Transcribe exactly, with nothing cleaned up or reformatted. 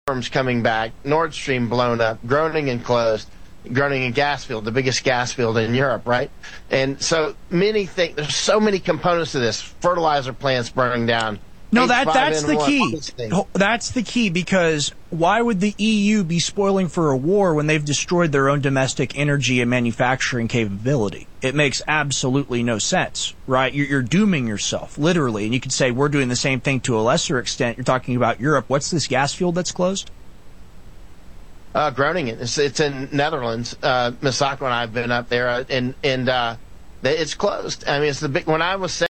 Gazprom's coming back, Nord Stream blown up, Groningen closed, Groningen gas field, the biggest gas field in Europe, right? And so many things, there's so many components to this. Fertilizer plants burning down. No, that that's the key. That's the key, because why would the E U be spoiling for a war when they've destroyed their own domestic energy and manufacturing capability? It makes absolutely no sense, right? You're, you're dooming yourself, literally. And you could say we're doing the same thing to a lesser extent. You're talking about Europe. What's this gas field that's closed? Uh, Groningen. It's, it's in Netherlands. Uh, Misako and I have been up there, uh, and and uh, it's closed. I mean, it's the big. When I was